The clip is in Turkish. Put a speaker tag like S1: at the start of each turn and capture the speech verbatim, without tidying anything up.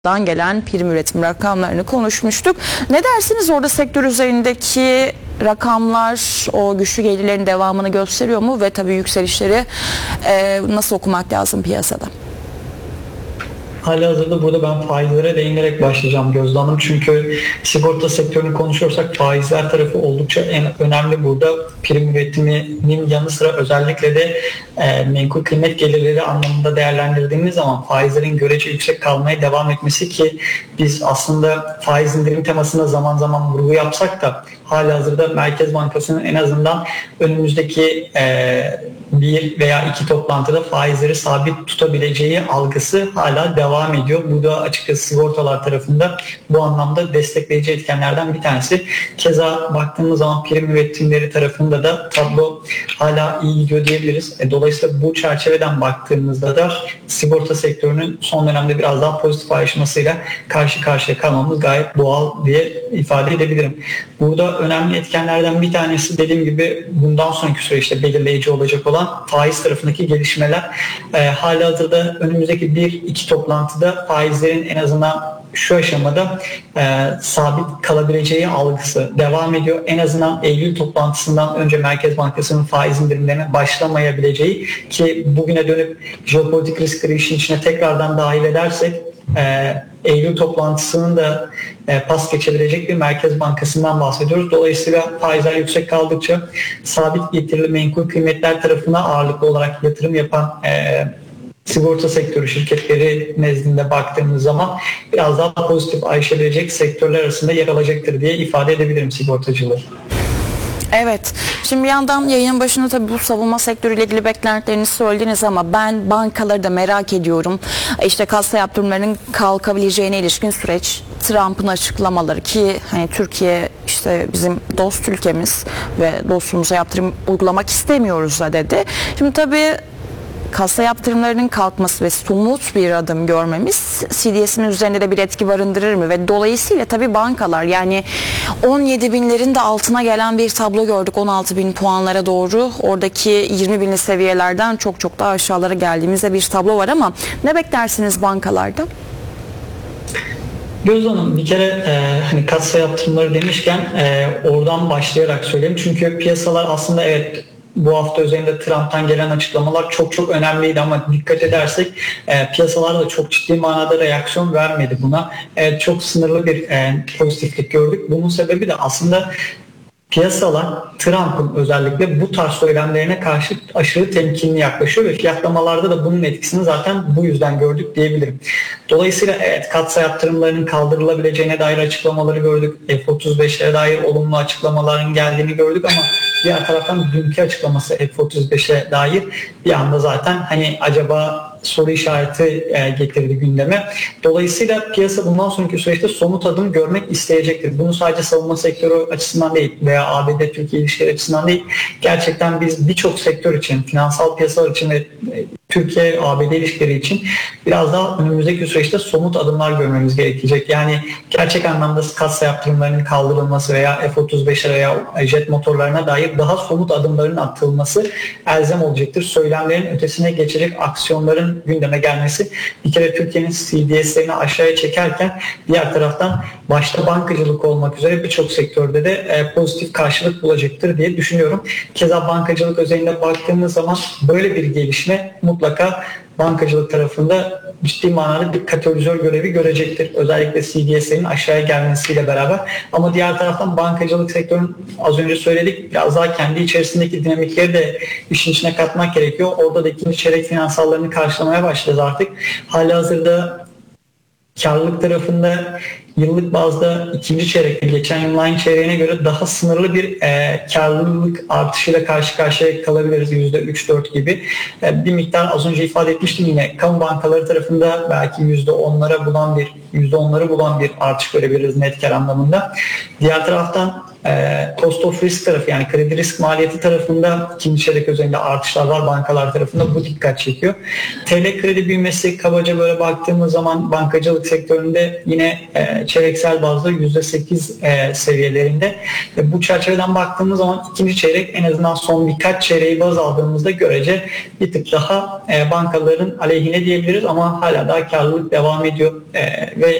S1: dan gelen prim üretim rakamlarını konuşmuştuk. Ne dersiniz, orada sektör üzerindeki rakamlar o güçlü gelirlerin devamını gösteriyor mu ve tabii yükselişleri e, nasıl okumak lazım piyasada?
S2: Halihazırda burada ben faizlere değinerek başlayacağım Gözde Hanım. Çünkü sigorta sektörünü konuşuyorsak faizler tarafı oldukça en önemli burada. Prim üretiminin yanı sıra özellikle de e, menkul kıymet gelirleri anlamında değerlendirdiğimiz zaman faizlerin görece yüksek kalmaya devam etmesi, ki biz aslında faiz indirim temasına zaman zaman vurgu yapsak da halihazırda Merkez Bankası'nın en azından önümüzdeki e, bir veya iki toplantıda faizleri sabit tutabileceği algısı hala devam ediyor. Bu da açıkçası sigortalar tarafında bu anlamda destekleyici etkenlerden bir tanesi. Keza baktığımız zaman prim üretimleri tarafında da tablo hala iyi gidiyor diyebiliriz. Dolayısıyla bu çerçeveden baktığımızda da sigorta sektörünün son dönemde biraz daha pozitif ayrışmasıyla karşı karşıya kalmamız gayet doğal diye ifade edebilirim. Burada önemli etkenlerden bir tanesi, dediğim gibi bundan sonraki süreçte belirleyici olacak olan faiz tarafındaki gelişmeler. E, halihazırda önümüzdeki bir iki toplantıda faizlerin en azından şu aşamada e, sabit kalabileceği algısı devam ediyor. En azından Eylül toplantısından önce Merkez Bankası'nın faiz indirimlerine başlamayabileceği, ki bugüne dönüp jeopolitik riskleri işin içine tekrardan dahil edersek e, Eylül toplantısının da e, pas geçebilecek bir Merkez Bankası'ndan bahsediyoruz. Dolayısıyla faizler yüksek kaldıkça sabit getirili menkul kıymetler tarafına ağırlıklı olarak yatırım yapan e, sigorta sektörü şirketleri nezdinde baktığımız zaman biraz daha pozitif ayrışabilecek sektörler arasında yer alacaktır diye ifade edebilirim sigortacılığı.
S1: Evet. Şimdi bir yandan yayının başında tabii bu savunma sektörüyle ilgili beklentilerinizi söylediniz ama ben bankaları da merak ediyorum. İşte kasa yaptırımlarının kalkabileceğine ilişkin süreç, Trump'ın açıklamaları, ki hani Türkiye işte bizim dost ülkemiz ve dostumuza yaptırım uygulamak istemiyoruz da dedi. Şimdi tabii kasa yaptırımlarının kalkması ve somut bir adım görmemiz C D S'in üzerinde de bir etki barındırır mı? Ve dolayısıyla tabii bankalar, yani on yedi binlerin de altına gelen bir tablo gördük, on altı bin puanlara doğru, oradaki yirmi binli seviyelerden çok çok daha aşağılara geldiğimizde bir tablo var ama ne beklersiniz bankalardan?
S2: Gözde Hanım, bir kere e, hani kasa yaptırımları demişken e, oradan başlayarak söyleyeyim. Çünkü piyasalar aslında evet, bu hafta üzerinde Trump'tan gelen açıklamalar çok çok önemliydi ama dikkat edersek e, piyasalar da çok ciddi manada reaksiyon vermedi buna. E, çok sınırlı bir e, pozitiflik gördük. Bunun sebebi de aslında piyasalar Trump'ın özellikle bu tarz söylemlerine karşı aşırı temkinli yaklaşıyor ve fiyatlamalarda da bunun etkisini zaten bu yüzden gördük diyebilirim. Dolayısıyla evet, katsa yaptırımlarının kaldırılabileceğine dair açıklamaları gördük. F otuz beşlere dair olumlu açıklamaların geldiğini gördük ama diğer taraftan dünkü açıklaması F otuz beşe dair bir anda zaten hani acaba soru işareti e, getirdi gündeme. Dolayısıyla piyasa bundan sonraki süreçte somut adım görmek isteyecektir. Bunu sadece savunma sektörü açısından değil veya A B D-Türkiye ilişkileri açısından değil, gerçekten biz birçok sektör için, finansal piyasalar için ve e, Türkiye-A B D ilişkileri için biraz daha önümüzdeki süreçte somut adımlar görmemiz gerekecek. Yani gerçek anlamda kasa yaptırımlarının kaldırılması veya F otuz beşlere veya jet motorlarına dair daha somut adımların atılması elzem olacaktır. Söylemlerin ötesine geçecek aksiyonların gündeme gelmesi bir kere Türkiye'nin C D S'lerini aşağıya çekerken diğer taraftan başta bankacılık olmak üzere birçok sektörde de e, pozitif karşılık bulacaktır diye düşünüyorum. Keza bankacılık özelinde baktığımız zaman böyle bir gelişme mutlaka bankacılık tarafında ciddi manada bir katalizör görevi görecektir. Özellikle C D S'lerin aşağıya gelmesiyle beraber. Ama diğer taraftan bankacılık sektörünün az önce söyledik biraz daha kendi içerisindeki dinamikleri de işin içine katmak gerekiyor. Orada da ikinci çeyrek finansallarını karşılamaya başlayacağız artık. Halihazırda karlılık tarafında yıllık bazda ikinci çeyrekte geçen yılın aynı çeyreğine göre daha sınırlı bir e, karlılık artışıyla karşı karşıya kalabiliriz. yüzde üç dört gibi. E, bir miktar az önce ifade etmiştim, yine kamu bankaları tarafında belki yüzde onlara bulan bir yüzde onları bulan bir artış görebiliriz net kar anlamında. Diğer taraftan e, cost of risk tarafı, yani kredi risk maliyeti tarafında ikinci çeyrek özelinde artışlar var bankalar tarafında, bu dikkat çekiyor. T L kredi büyümesi kabaca böyle baktığımız zaman bankacılık sektöründe yine e, e, çeyreksel bazda yüzde sekiz e, seviyelerinde. E, bu çerçeveden baktığımız zaman ikinci çeyrek en azından son birkaç çeyreği baz aldığımızda görece bir tık daha e, bankaların aleyhine diyebiliriz ama hala daha karlılık devam ediyor e, ve